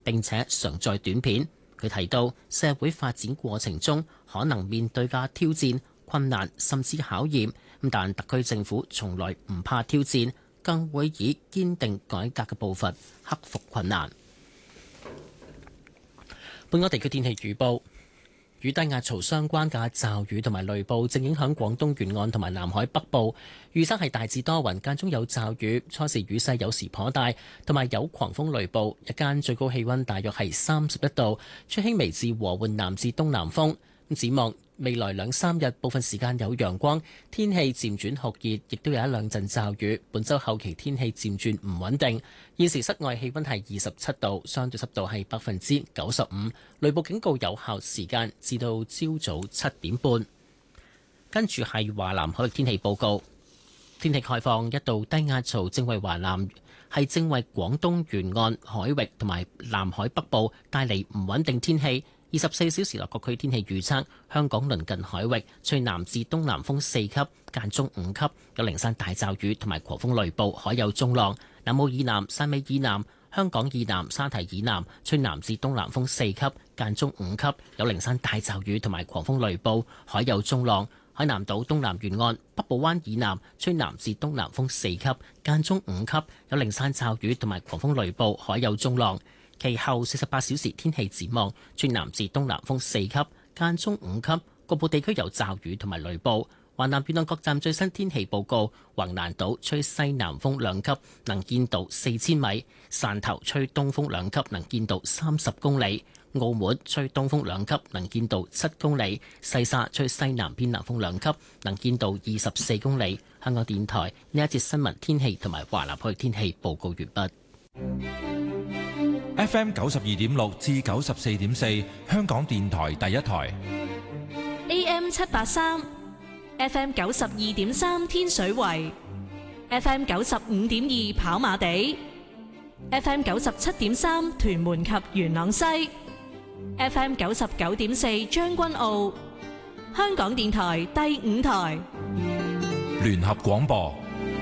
並且常在短片。佢提到社會發展過程中可能面對嘅挑戰、困難甚至考驗，但特區政府從來唔怕挑戰，更會以堅定改革嘅步伐克服困難。本港地區天氣預報。與低壓槽相關嘅驟雨同埋雷暴正影響廣東沿岸同埋南海北部，預測係大致多雲，間中有驟雨，初時雨勢有時頗大，同埋有狂風雷暴。日間最高氣溫大約係31度，吹輕微至和緩南至東南風。展望未來2-3日，部分時間有陽光，天氣漸轉酷熱，亦都有一兩陣驟雨。本週後期天氣漸轉唔穩定。現時室外氣溫係27度，相對濕度係95%，雷暴警告有效時間至到朝早7點半。跟住係華南海域天氣報告，天氣概況，一道低壓槽正為華南正為廣東沿岸海域同埋南海北部帶嚟唔穩定天氣。24小時內各區天氣預測：香港鄰近海域吹南至東南風4級，間中5級，有零散大驟雨同埋狂風雷暴，海有中浪。南澳以南、汕尾以南、香港以南、沙堤以南吹南至東南風4級，間中5級，有零散大驟雨同埋狂風雷暴，海有中浪。海南島東南沿岸、北部灣以南吹南至東南風4級，間中5級，有零散驟雨同埋狂風雷暴，海有中浪。其後48小時天氣展望，吹南至東南風4級，間中5級，局部地區有驟雨同埋雷暴。華南沿岸各站最新天氣報告：橫瀾島吹西南風2級，能見度4000米；汕頭吹東風2級，能見度30公里；澳門吹東風2級，能見度7公里；西沙吹西南偏南風2級，能見度24公里。香港電台呢一節新聞天氣同埋華南區天氣報告完畢。 FM 92.6至94.4，香港電台第一台。 AM 783 FM 92.3天水圍 FM 95.2跑馬地 FM 97.3屯門及元朗西 FM 99.4將軍澳。香港電台第五台聯合廣播。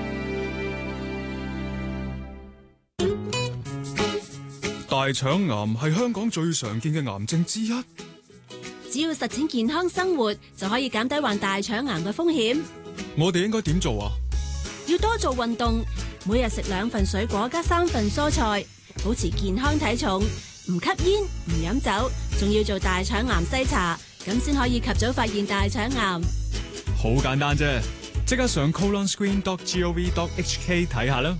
大腸癌係香港最常見嘅癌症之一。 只要實踐健康生活，就可以減低患大腸癌嘅風險。 我哋應該點做啊？ 要多做運動，每日食2份水果加3份蔬菜，保持健康體重，唔吸煙唔飲酒，仲要做大腸癌篩查，咁先可以及早發現大腸癌。 好簡單啫，即刻上 colonscreen.gov.hk 睇下啦。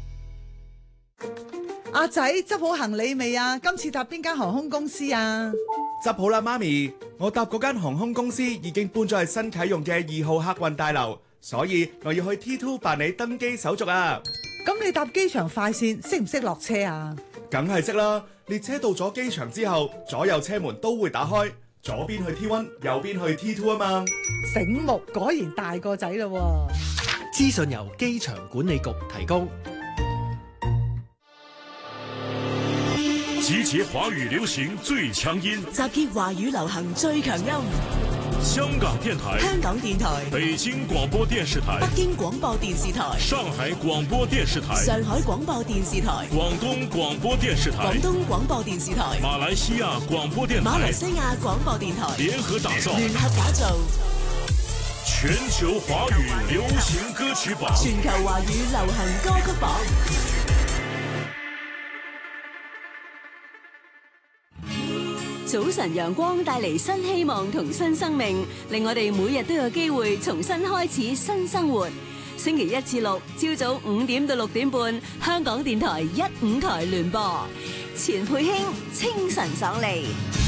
阿仔執好行李未啊？今次搭邊間航空公司啊？ 執好啦，媽咪，我搭嗰間航空公司已經搬咗去新啟用嘅2號客運大樓，所以我要去 T2 辦理登機手續啊。 咁你搭機場快線識唔識落車啊？ 梗係識啦，列車到咗機場之後，左右車門都會打開，左邊去 T1，右邊去 T2 啊嘛。 醒目，果然大個仔咯。 資訊由機場管理局提供。 集結華語流行最強音， 集結華語流行最強音。 香港電台、 香港電台、 北京廣播電視台、 北京廣播電視台、 上海廣播電視台、 上海廣播電視台、 廣東廣播電視台、 廣東廣播電視台、 馬來西亞廣播電台、 馬來西亞廣播電台聯合打造全球華語流行歌曲榜， 全球華語流行歌曲榜。早晨陽光帶嚟新希望同新生命，令我哋每日都有機會重新開始新生活。星期1至6朝早5點到6點半，香港電台1、5台聯播，錢佩卿清晨爽利。